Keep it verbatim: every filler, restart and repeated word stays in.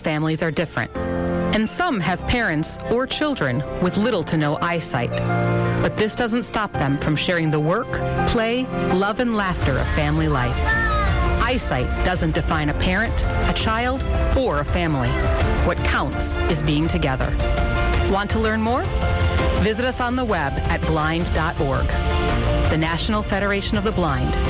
families are different, and some have parents or children with little to no eyesight. But this doesn't stop them from sharing the work, play, love, and laughter of family life. Eyesight doesn't define a parent, a child, or a family. What counts is being together. Want to learn more? Visit us on the web at blind dot org. The National Federation of the Blind.